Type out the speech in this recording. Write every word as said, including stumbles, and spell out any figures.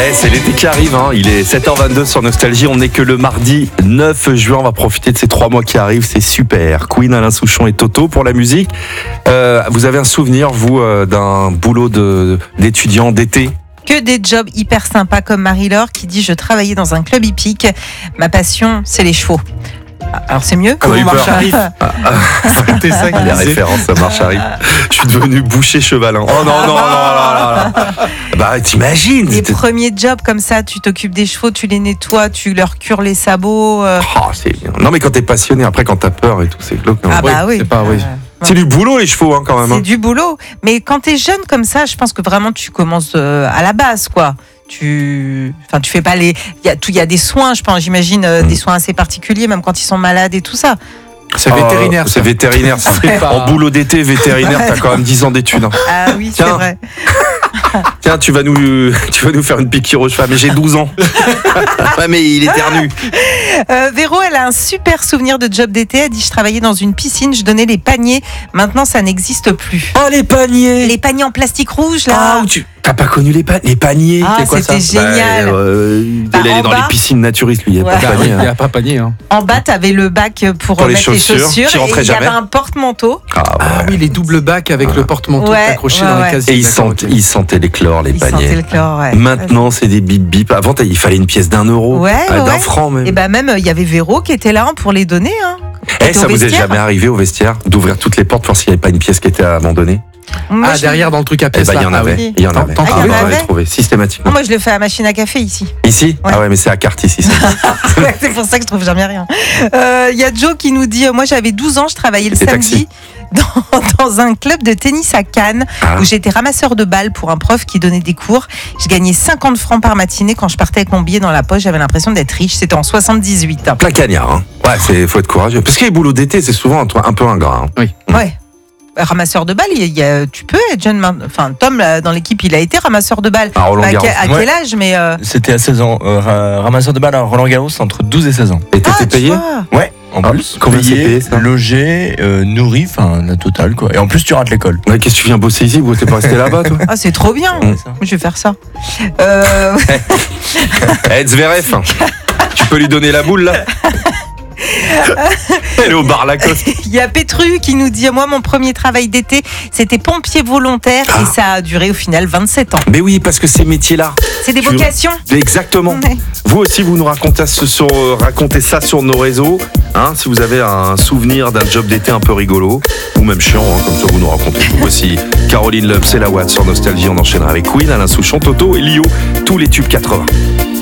Eh, c'est l'été qui arrive, hein. Il est sept heures vingt-deux sur Nostalgie. On n'est que le mardi neuf juin. On va profiter de ces trois mois qui arrivent. C'est super. Queen, Alain Souchon et Toto pour la musique. Euh, vous avez un souvenir, vous, euh, d'un boulot de, d'étudiant d'été? Que des jobs hyper sympas comme Marie-Laure qui dit « Je travaillais dans un club hippique. Ma passion, c'est les chevaux. » Alors c'est mieux. On a eu peur. Marche arrive. Ah, ah. C'était ça qu'il Les disait. références, ça marche arrive. Je suis devenu boucher chevalin. Oh non, non, non, non, non, non. Bah, t'imagines. Les c'était- premiers jobs comme ça, tu t'occupes des chevaux, tu les nettoies, tu leur cures les sabots. euh. Oh, c'est bien. Non, mais quand t'es passionné, après, quand t'as peur et tout, c'est glauque. hein. Ah bah oui, oui. c'est pas- oui. Euh, C'est du boulot, les chevaux, hein, quand même. C'est hein. du boulot. Mais quand t'es jeune comme ça, je pense que vraiment tu commences euh, à la base, quoi. Tu, enfin, tu fais pas les. Il y a tout, il y a des soins, je pense. J'imagine euh, Mm. des soins assez particuliers, même quand ils sont malades et tout ça. C'est Ah, vétérinaire. C'est ça. vétérinaire. ça. C'est pas- En boulot d'été, vétérinaire, t'as quand même dix ans d'études. hein. Ah oui, c'est Tiens. vrai. Tiens, tu vas nous, tu vas nous faire une piqûre au cheval. Mais j'ai douze ans. Ouais, mais il éternue. Euh, Véro, elle a un super souvenir de job d'été. Elle dit je travaillais dans une piscine, je donnais les paniers. Maintenant, ça n'existe plus. Oh, les paniers. Les paniers en plastique rouge Ah, là. où tu... T'as pas connu les, pa- les paniers? Ah, C'est quoi, c'était ça génial. Bah, euh, Bah, il allait en dans bas- les piscines naturistes, lui. Il n'y a Ouais. pas de Ah oui, panier. il hein. n'y a pas panier. Hein. En bas, t'avais le bac pour, Pour les mettre chaussures, les chaussures. qui Et rentrait il y avait jamais. un porte-manteau. Ah, ouais. Ah oui, les doubles bacs avec le porte-manteau Ouais, accroché ouais, dans ouais. les casiers. Et ils D'accord, sentaient, ok. ils sentaient les chlores, les Il paniers. sentait le chlore, ouais. Maintenant, c'est des bip bip. Avant, t'as- il fallait une pièce d'un euro, Ouais, euh, d'un ouais. franc même. Et bah même, il y avait Véro qui était là hein, pour les donner. Hein. Eh, T'étais ça au vous est vestiaire. jamais arrivé au vestiaire d'ouvrir toutes les portes pour s'il n'y avait pas une pièce qui était abandonnée? Moi, Ah, je- derrière dans le truc à Eh pièces ben, il y là. en Ah avait. oui. Il y en T'en- avait. t'en Ah, trouvais on pas avait trouvé systématiquement. Moi, je le fais à la machine à café ici. Ici? Ouais. Ah ouais, mais c'est à carte ici. ça. Ouais, c'est pour ça que je trouve jamais rien. Euh, Il y a Joe qui nous dit euh, moi, j'avais douze ans, je travaillais le Des samedi dans, dans un club de tennis à Cannes Ah. où j'étais ramasseur de balles pour un prof qui donnait des cours. Je gagnais cinquante francs par matinée quand je partais avec mon billet dans la poche. J'avais l'impression d'être riche. C'était en soixante-dix-huit. Plein cagnard. Hein. Ouais, c'est faut être courageux. Parce que les boulots d'été, c'est souvent un, un peu ingrat. hein. Ouais. Ramasseur de balles, il y a- il y a- tu peux être jeune. main- Enfin, Tom, là, dans l'équipe, il a été ramasseur de balles. À Roland Bah, à, Garros. que- à Ouais. quel âge mais euh, C'était à seize ans. Euh, ra- ramasseur de balles à Roland Garros, c'est entre douze et seize ans. Et t'étais ah, tu payé? vois. Ouais, en Ah, plus. combien c'est payé, ça logé, euh, nourri, enfin la totale quoi. Et en plus, tu rates l'école. Ouais, Qu'est-ce que tu viens bosser ici? Vous t'es pas resté là-bas, toi? Ah, c'est trop bien. Mm. Je vais faire ça. Euh, Eh, Zverev, tu peux lui donner la boule, là? Elle est au bar Lacoste. Il y a Petru qui nous dit moi mon premier travail d'été c'était pompier volontaire Ah. et ça a duré au final vingt-sept ans. Mais oui, parce que ces métiers-là. C'est des Tu- vocations. Exactement. Ouais. Vous aussi, vous nous racontez, ce- sur, euh, racontez ça sur nos réseaux. Hein, si vous avez un souvenir d'un job d'été un peu rigolo, ou même chiant, hein, comme ça vous nous racontez tout aussi. Caroline Love, c'est la Watt sur Nostalgie. On enchaînera avec Queen, Alain Souchon, Toto et Lio. Tous les tubes quatre-vingts.